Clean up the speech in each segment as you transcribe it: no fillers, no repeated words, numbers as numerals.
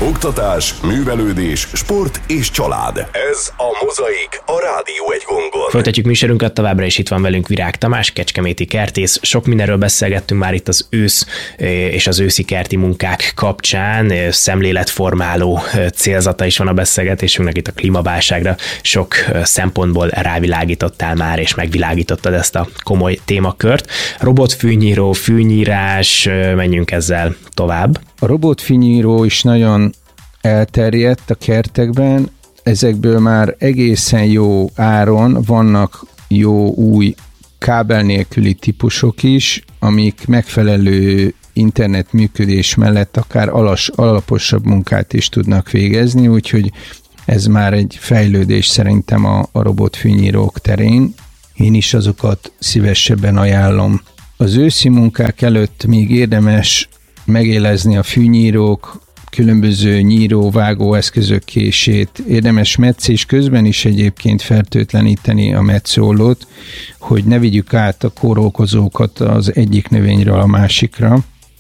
Oktatás, művelődés, sport és család. Ez a Mozaik, a Rádió Egy Gongon. Folytatjuk műsorunkat, továbbra is itt van velünk Virág Tamás, kecskeméti kertész. Sok mindenről beszélgettünk már itt az ősz és az őszi kerti munkák kapcsán. Szemléletformáló célzata is van a beszélgetésünknek, itt a klímaválságra. Sok szempontból rávilágítottál már, és megvilágítottad ezt a komoly témakört. Robotfűnyíró, fűnyírás, menjünk ezzel tovább. A robotfűnyíró is nagyon elterjedt a kertekben, ezekből már egészen jó áron vannak jó új kábel nélküli típusok is, amik megfelelő internet működés mellett akár alaposabb munkát is tudnak végezni, úgyhogy ez már egy fejlődés szerintem a robotfűnyírók terén. Én is azokat szívesebben ajánlom. Az őszi munkák előtt még érdemes megélezni a fűnyírók, különböző nyíró-vágó eszközök kését. Érdemes metszés közben is egyébként fertőtleníteni a metszóllót, hogy ne vigyük át a kórokozókat az egyik növényről a másikra.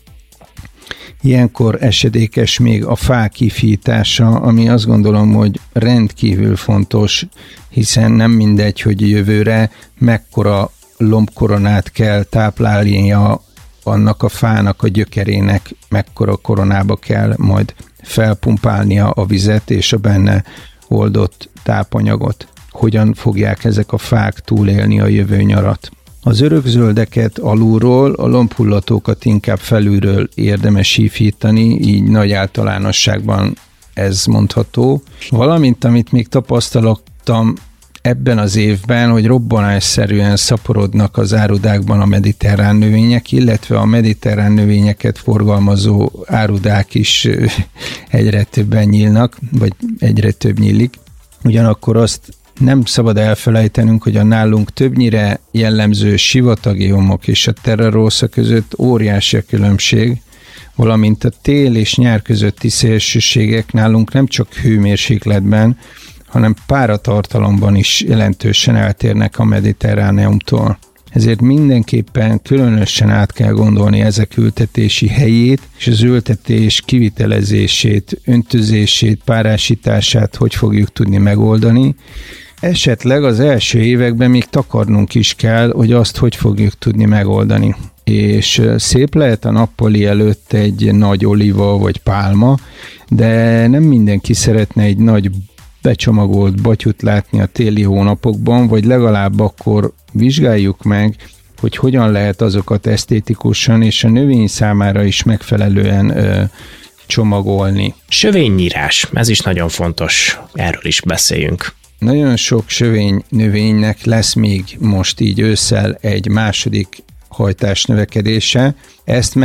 Ilyenkor esedékes még a fák kifítása, ami azt gondolom, hogy rendkívül fontos, hiszen nem mindegy, hogy jövőre mekkora lombkoronát kell táplálnia annak a fának, a gyökerének, mekkora koronába kell majd felpumpálnia a vizet és a benne oldott tápanyagot. Hogyan fogják ezek a fák túlélni a jövő nyarat. Az örökzöldeket alulról, a lombhullatókat inkább felülről érdemes hífítani, így nagy általánosságban ez mondható. Valamint, amit még tapasztaltam ebben az évben, hogy robbanásszerűen szaporodnak az árudákban a mediterrán növények, illetve a mediterrán növényeket forgalmazó árudák is egyre többen nyílnak, vagy egyre több nyílik. Ugyanakkor azt nem szabad elfelejtenünk, hogy a nálunk többnyire jellemző sivatagi homok és a terra rossa között óriási a különbség, valamint a tél és nyár közötti szélsőségek nálunk nem csak hőmérsékletben, hanem páratartalomban is jelentősen eltérnek a mediterráneumtól. Ezért mindenképpen különösen át kell gondolni ezek ültetési helyét, és az ültetés kivitelezését, öntözését, párásítását hogy fogjuk tudni megoldani. Esetleg az első években még takarnunk is kell, hogy azt hogy fogjuk tudni megoldani. És szép lehet a nappali előtt egy nagy oliva vagy pálma, de nem mindenki szeretne egy nagy becsomagolt batyut látni a téli hónapokban, vagy legalább akkor vizsgáljuk meg, hogy hogyan lehet azokat esztétikusan és a növény számára is megfelelően csomagolni. Sövénynyírás, ez is nagyon fontos, erről is beszéljünk. Nagyon sok növénynek lesz még most így ősszel egy második hajtás növekedése. Ezt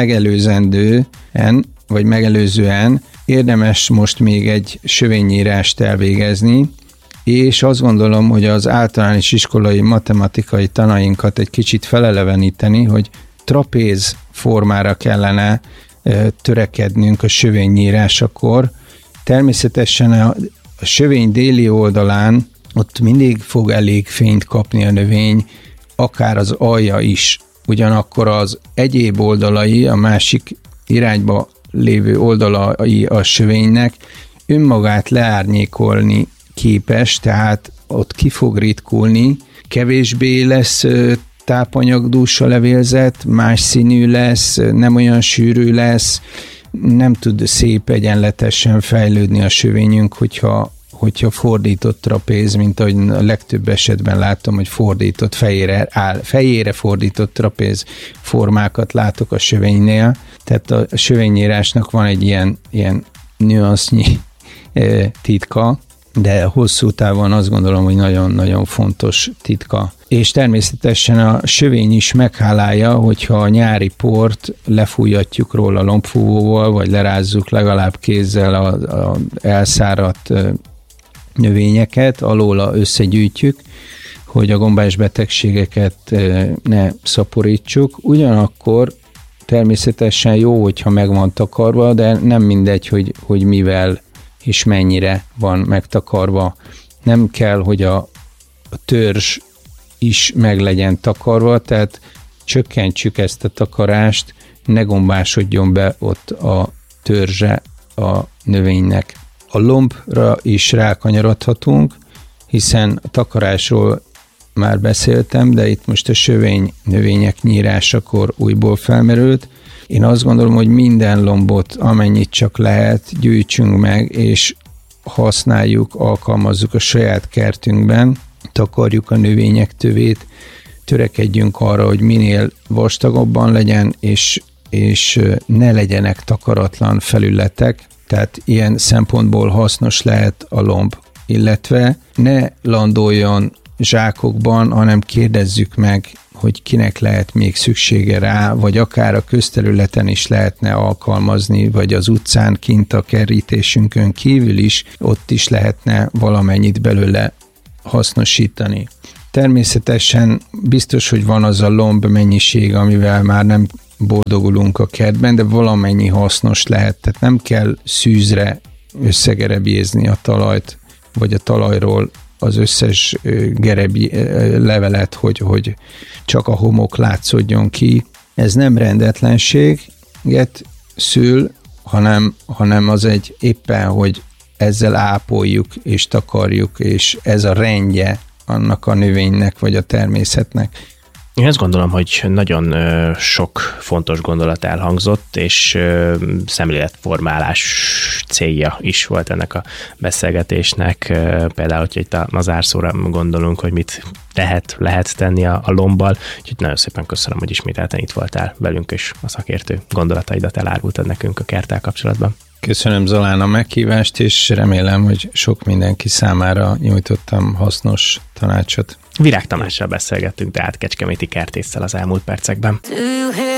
megelőzően érdemes most még egy sövénynyírást elvégezni, és azt gondolom, hogy az általános iskolai matematikai tanainkat egy kicsit feleleveníteni, hogy trapéz formára kellene törekednünk a sövénynyírásakor. Természetesen a sövény déli oldalán ott mindig fog elég fényt kapni a növény, akár az alja is. Ugyanakkor az egyéb oldalai, a másik irányba lévő oldalai a sövénynek önmagát leárnyékolni képes, tehát ott ki fog ritkulni, kevésbé lesz tápanyagdús a levélzet, más színű lesz, nem olyan sűrű lesz, nem tud szép egyenletesen fejlődni a sövényünk, hogyha fordított trapéz, mint ahogy a legtöbb esetben látom, hogy fordított fejére fordított trapéz formákat látok a sövénynél. Tehát a sövénynyírásnak van egy ilyen nüansznyi titka, de hosszú távon azt gondolom, hogy nagyon-nagyon fontos titka. És természetesen a sövény is meghálálja, hogyha a nyári port lefújatjuk róla lombfúvóval, vagy lerázzuk legalább kézzel a elszáradt növényeket, alóla összegyűjtjük, hogy a gombás betegségeket ne szaporítsuk. Ugyanakkor természetesen jó, hogyha meg van takarva, de nem mindegy, hogy mivel és mennyire van megtakarva. Nem kell, hogy a törzs is meg legyen takarva, tehát csökkentsük ezt a takarást, ne gombásodjon be ott a törzse a növénynek. A lombra is rákanyarodhatunk, hiszen a takarásról már beszéltem, de itt most a növények nyírásakor újból felmerült. Én azt gondolom, hogy minden lombot, amennyit csak lehet, gyűjtsünk meg, és használjuk, alkalmazzuk a saját kertünkben, takarjuk a növények tövét, törekedjünk arra, hogy minél vastagabban legyen, és ne legyenek takaratlan felületek, tehát ilyen szempontból hasznos lehet a lomb, illetve ne landoljon zsákokban, hanem kérdezzük meg, hogy kinek lehet még szüksége rá, vagy akár a közterületen is lehetne alkalmazni, vagy az utcán kint a kerítésünkön kívül is, ott is lehetne valamennyit belőle hasznosítani. Természetesen biztos, hogy van az a lomb mennyiség, amivel már nem boldogulunk a kertben, de valamennyi hasznos lehet, tehát nem kell szűzre összegerebjézni a talajt, vagy a talajról az összes gerebi levelet, hogy csak a homok látszódjon ki. Ez nem rendetlenséget szül, hanem az egy éppen, hogy ezzel ápoljuk és takarjuk, és ez a rendje annak a növénynek vagy a természetnek. Én azt gondolom, hogy nagyon sok fontos gondolat elhangzott, és szemléletformálás célja is volt ennek a beszélgetésnek. Például, hogyha itt a zárszóra gondolunk, hogy mit lehet tenni a lombbal. Úgyhogy nagyon szépen köszönöm, hogy ismételten itt voltál velünk, és a szakértő gondolataidat elárultad nekünk a kerttel kapcsolatban. Köszönöm, Zolán, a meghívást, és remélem, hogy sok mindenki számára nyújtottam hasznos tanácsot. Virág Tamással beszélgettünk, tehát kecskeméti kertésszel az elmúlt percekben.